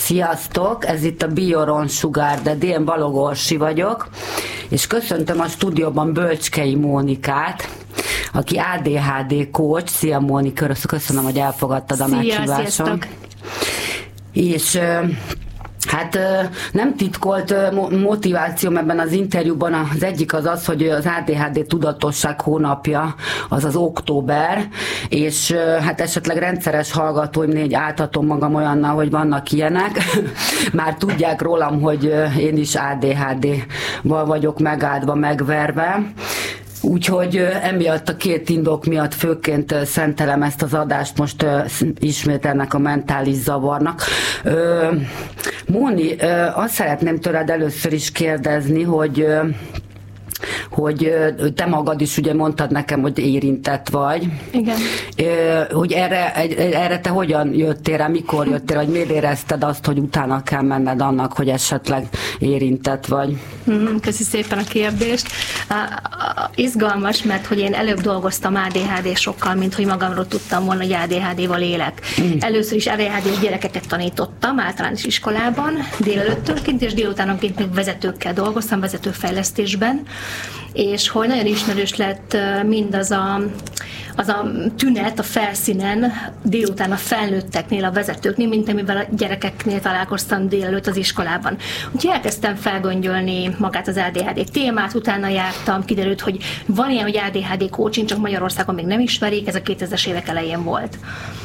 Sziasztok, ez itt a Bioron Sugar Daddy, én Balog Orsi vagyok, és köszöntöm a stúdióban Bölcskei Mónikát, aki ADHD coach. Szia Mónika, köszönöm, hogy elfogadtad a meghívásom. Sziasztok! És hát nem titkolt motivációm ebben az interjúban, az egyik az, hogy az ADHD tudatosság hónapja az az október, és hát esetleg rendszeres hallgatóim, így áltatom magam olyannal, hogy vannak ilyenek, már tudják rólam, hogy én is ADHD-val vagyok megáldva, megverve. Úgyhogy emiatt a két indok miatt főként szentelem ezt az adást most ismét ennek a mentális zavarnak. Móni, azt szeretném tőled először is kérdezni, hogy te magad is ugye mondtad nekem, hogy érintett vagy. Igen. Hogy erre te hogyan jöttél rá, mikor jöttél, vagy miért érezted azt, hogy utána kell menned annak, hogy esetleg érintett vagy? Köszi szépen a kérdést. Izgalmas, mert hogy én előbb dolgoztam ADHD-sokkal, mint hogy magamról tudtam volna, hogy ADHD-val élek. Először is ADHD-s gyerekeket tanítottam általános iskolában, délelőttönként és délutánonként még vezetőkkel dolgoztam, vezetőfejlesztésben, és hogy nagyon ismerős lett mindaz a tünet a felszínen délután a felnőtteknél, a vezetőknél, mint amivel a gyerekeknél találkoztam délelőtt az iskolában. Úgyhogy elkezdtem felgöngyölni magát az ADHD témát, utána jártam, kiderült, hogy van ilyen, hogy ADHD coaching, csak Magyarországon még nem ismerik, ez a 2000-es évek elején volt.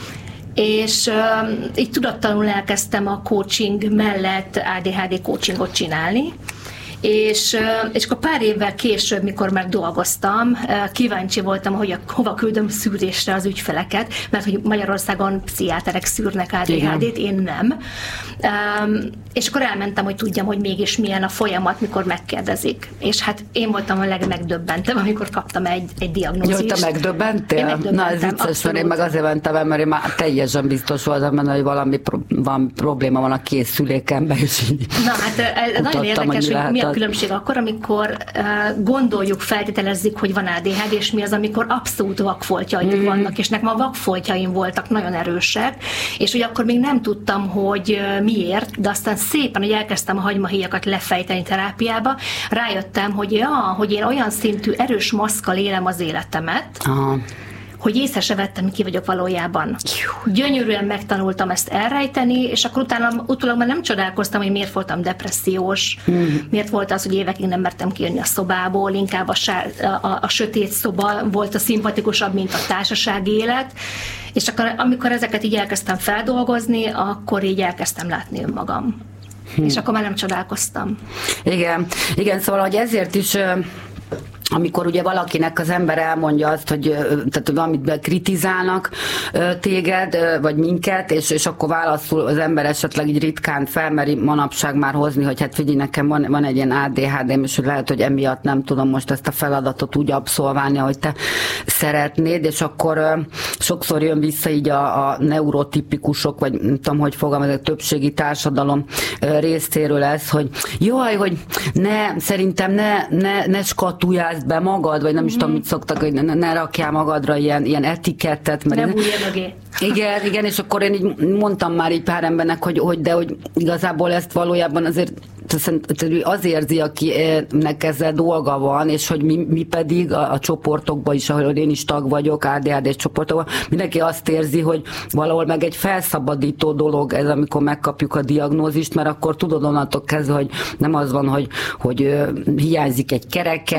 És így tudattalanul elkezdtem a coaching mellett ADHD coachingot csinálni, és akkor pár évvel később, mikor már dolgoztam, kíváncsi voltam, hogy hova küldöm szűrésre az ügyfeleket, mert hogy Magyarországon pszichiáterek szűrnek ADHD-t, én nem. És akkor elmentem, hogy tudjam, hogy mégis milyen a folyamat, mikor megkérdezik. És hát én voltam a legmegdöbbentebb, amikor kaptam egy diagnózist. Jó, te megdöbbentél? Na, ez vicces, mert én meg azért mentem el, mert én már teljesen biztos voltam benne, hogy valami probléma van a készülékemben, és így na hát nagyon érdekes, hogy mi a különbség akkor, amikor gondoljuk, feltételezzük, hogy van ADHD, és mi az, amikor abszolút vakfoltjaink vannak, és nekem a vakfoltjaim voltak nagyon erősek, és hogy akkor még nem tudtam, hogy miért, de aztán szépen, hogy elkezdtem a hagymahéjakat lefejteni terápiába, rájöttem, hogy én olyan szintű erős maszkkal élem az életemet, hogy észre se vettem, ki vagyok valójában. Gyönyörűen megtanultam ezt elrejteni, és akkor utólag már nem csodálkoztam, hogy miért voltam depressziós, miért volt az, hogy évekig nem mertem kijönni a szobából, inkább a sötét szoba volt a szimpatikusabb, mint a társasági élet, és akkor, amikor ezeket így elkezdtem feldolgozni, akkor így elkezdtem látni önmagam. És akkor már nem csodálkoztam. Igen, szóval, hogy ezért is amikor ugye valakinek az ember elmondja azt, hogy tehát valamit kritizálnak téged, vagy minket, és akkor válaszul az ember esetleg így ritkán felmeri manapság már hozni, hogy hát figyelj, nekem van egy ilyen ADHD-m, és hogy lehet, hogy emiatt nem tudom most ezt a feladatot úgy abszolválni, ahogy te szeretnéd, és akkor sokszor jön vissza így a neurotipikusok, vagy nem tudom, hogy fogalmazok, a többségi társadalom részéről ez, hogy jaj, hogy szerintem ne skatuljál be magad, vagy nem is tudom, mit szoktak, hogy ne rakjál magadra ilyen etikettet. Nem bújja mögé. Igen, és akkor én így mondtam már így pár embernek, hogy igazából ezt valójában azért az érzi, akinek ezzel dolga van, és hogy mi pedig a csoportokban is, ahol én is tag vagyok, ADHD csoportokban, mindenki azt érzi, hogy valahol meg egy felszabadító dolog ez, amikor megkapjuk a diagnózist, mert akkor tudod onnantól kezdve, hogy nem az van, hogy hiányzik egy kereke,